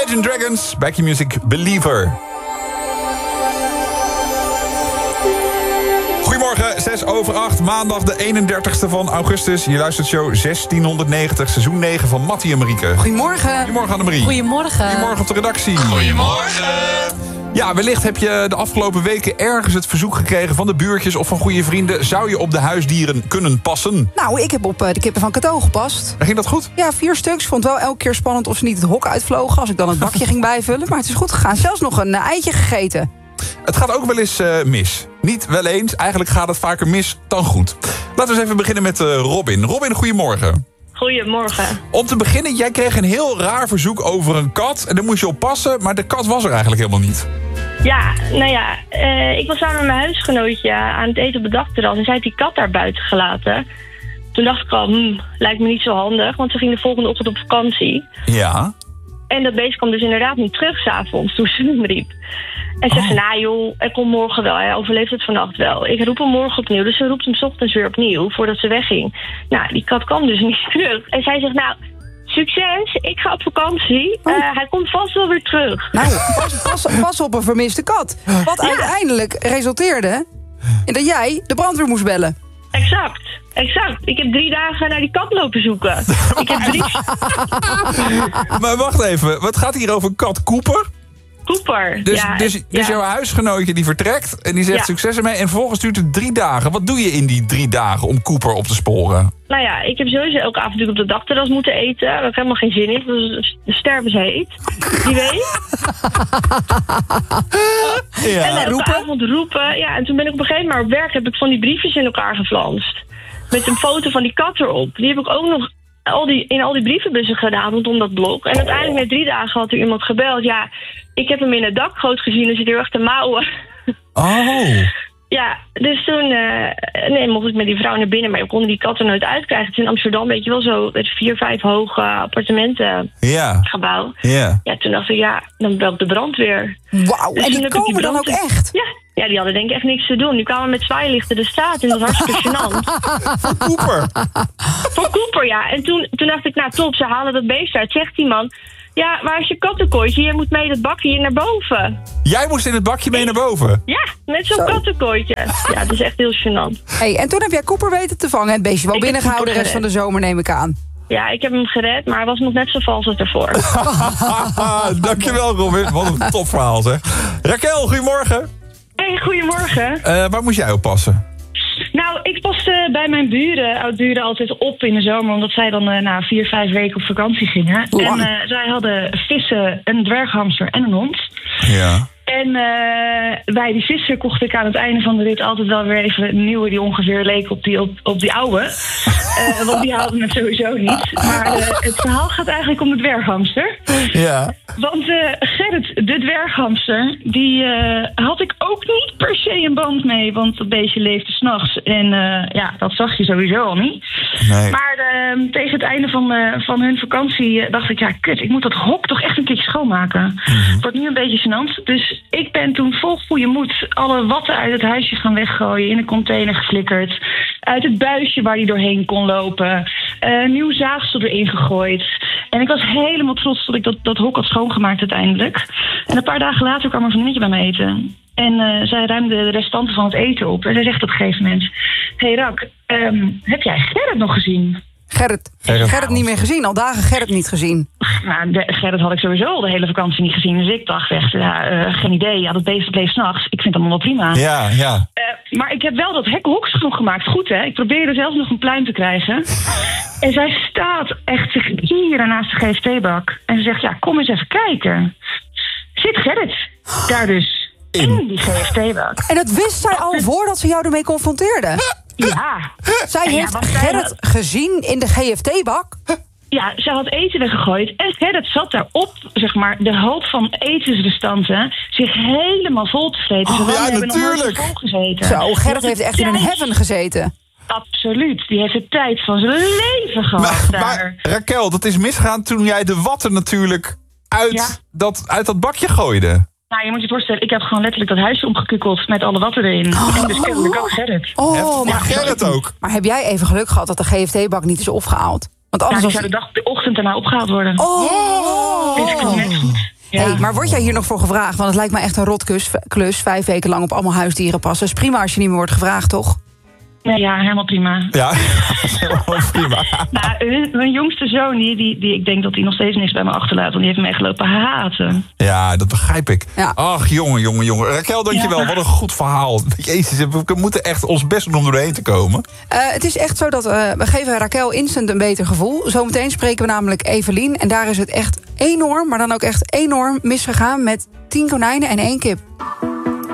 Imagine Dragons, Back Your Music, Believer. Goedemorgen, 6:08, maandag de 31ste van augustus. Je luistert show 1690, seizoen 9 van Mattie en Marieke. Goedemorgen. Goedemorgen Annemarie. Goedemorgen. Goedemorgen op de redactie. Goedemorgen. Ja, wellicht heb je de afgelopen weken ergens het verzoek gekregen van de buurtjes of van goede vrienden. Zou je op de huisdieren kunnen passen? Nou, ik heb op de kippen van Cato gepast. Ging dat goed? Ja, 4 stuks. Ik vond het wel elke keer spannend of ze niet het hok uitvlogen als ik dan het bakje ging bijvullen. Maar het is goed gegaan. Zelfs nog een eitje gegeten. Het gaat ook wel eens mis. Niet wel eens, eigenlijk gaat het vaker mis dan goed. Laten we eens even beginnen met Robin. Robin, goedemorgen. Goedemorgen. Om te beginnen, jij kreeg een heel raar verzoek over een kat. En daar moest je op passen, maar de kat was er eigenlijk helemaal niet. Ja, nou ja, ik was samen met mijn huisgenootje aan het eten op het dakterras en zij had die kat daar buiten gelaten. Toen dacht ik al, lijkt me niet zo handig, want ze ging de volgende ochtend op vakantie. Ja. En dat beest kwam dus inderdaad niet terug 's avonds toen ze hem riep. En zegt ze, nou joh, hij komt morgen wel, hij overleeft het vannacht wel. Ik roep hem morgen opnieuw, dus ze roept hem 's ochtends weer opnieuw voordat ze wegging. Nou, die kat kwam dus niet terug. En zij zegt, nou, succes, ik ga op vakantie. Hij komt vast wel weer terug. Nou, pas op een vermiste kat. Wat uiteindelijk resulteerde in dat jij de brandweer moest bellen. Exact. Ik heb 3 dagen naar die kat lopen zoeken. Ik heb 3... Maar wacht even, wat gaat hier over kat Cooper? Cooper. Dus jouw huisgenootje die vertrekt en die zegt succes ermee. En vervolgens duurt het 3 dagen. Wat doe je in die 3 dagen om Cooper op te sporen? Nou ja, ik heb sowieso elke avond natuurlijk op de dakterras moeten eten. Daar heb ik helemaal geen zin in. Dat is stervensheet. Die weet. En elke avond roepen. Ja, en toen ben ik op een gegeven moment op werk heb ik van die briefjes in elkaar geflanst. Met een foto van die kat erop. Die heb ik ook nog in al die brievenbussen gedaan rondom dat blok. En uiteindelijk na 3 dagen had er iemand gebeld. Ja, ik heb hem in het dakgoot gezien en zit heel erg te mouwen. Oh. Ja, dus toen mocht ik met die vrouw naar binnen, maar we konden die kat er nooit uitkrijgen. Het is in Amsterdam, weet je wel, zo het 4, 5 hoog appartementengebouw. Ja. Ja, toen dacht ik, dan bel ik de brandweer. Wauw, dus en die komen dan ook echt? Ja, die hadden denk ik echt niks te doen. Die kwamen met zwaailichten de straat in, dat was hartstikke gênant. Voor Cooper? Voor Cooper, ja. En toen dacht ik, nou top, ze halen dat beest uit. Zegt die man, ja, waar is je kattenkooitje? Je moet mee dat bakje hier naar boven. Jij moest in het bakje mee naar boven? Ja, met zo'n kattenkooitje. Ja, dat is echt heel gênant. Hey, en toen heb jij Cooper weten te vangen. Het beestje wel binnengehouden de rest van de zomer, neem ik aan. Ja, ik heb hem gered, maar hij was nog net zo vals als ervoor. Dankjewel, Robin. Wat een top verhaal, zeg. Raquel, goedemorgen. Hey, goedemorgen. Waar moest jij op passen? Nou, ik paste bij mijn oud-buren altijd op in de zomer, omdat zij dan 4, 5 weken op vakantie gingen. Lang. En zij hadden vissen, een dwerghamster en een hond. Ja. En bij die vissen kocht ik aan het einde van de rit altijd wel weer even een nieuwe die ongeveer leek op die oude. Want die haalden het sowieso niet. Maar het verhaal gaat eigenlijk om de dwerghamster. Ja. Want Gerrit, de dwerghamster, die had ik ook niet per se een band mee. Want dat beestje leefde 's nachts. En dat zag je sowieso al niet. Nee. Maar tegen het einde van hun vakantie dacht ik, ja kut, ik moet dat hok toch echt een keertje schoonmaken. Het wordt nu een beetje gênant. Dus ik ben toen vol goede moed alle watten uit het huisje gaan weggooien, in een container geflikkerd. Uit het buisje waar hij doorheen kon lopen. Nieuw zaagsel erin gegooid. En ik was helemaal trots dat ik dat hok had schoongemaakt uiteindelijk. En een paar dagen later kwam een vriendinnetje bij me eten. En zij ruimde de restanten van het eten op. En zij zegt op een gegeven moment, hey Rak, heb jij Gerrit nog gezien? Gerrit niet meer gezien. Al dagen Gerrit niet gezien. Nou, Gerrit had ik sowieso al de hele vakantie niet gezien. Dus ik dacht echt, geen idee. Ja, dat beest bleef 's nachts. Ik vind het allemaal wel prima. Ja. Maar ik heb wel dat hok schoongemaakt. Goed, hè? Ik probeerde zelfs nog een pluim te krijgen. En zij staat echt hier naast de GFT-bak. En ze zegt, ja, kom eens even kijken. Zit Gerrit daar dus in die GFT-bak. En dat wist zij al voordat ze jou ermee confronteerde? Ja. Zij heeft Gerrit gezien in de GFT-bak? Ja, ze had eten weggegooid. En Gerrit zat daarop, zeg maar, de hoop van etensrestanten zich helemaal vol te vreten. Ze hebben nog nooit vol gezeten. Zo, Gerrit heeft echt in een heaven gezeten. Absoluut. Die heeft de tijd van zijn leven gehad daar. Maar Raquel, dat is misgegaan toen jij de watten natuurlijk uit dat bakje gooide. Nou, je moet je voorstellen, ik heb gewoon letterlijk dat huisje omgekukkeld met alle watten erin. En dus kennelijk ook Gerrit. Maar Gerrit ook. Maar heb jij even geluk gehad dat de GFT-bak niet is opgehaald? Want anders die zou de ochtend daarna opgehaald worden. Oh. Dit kan net goed. Ja. Hey, maar word jij hier nog voor gevraagd? Want het lijkt me echt een rotklus. 5 weken lang op allemaal huisdieren passen. Is prima als je niet meer wordt gevraagd, toch? Nee, ja, helemaal prima. Ja, helemaal prima. Nou, mijn jongste zoon, die ik denk dat hij nog steeds niks bij me achterlaat... want die heeft mij gelopen haten. Ja, dat begrijp ik. Ja. Ach, jongen. Raquel, dankjewel. Ja. Wat een goed verhaal. Jezus, we moeten echt ons best doen om doorheen te komen. Het is echt zo dat we geven Raquel instant een beter gevoel. Zometeen spreken we namelijk Evelien. En daar is het echt enorm, maar dan ook echt enorm misgegaan... met 10 konijnen en 1 kip.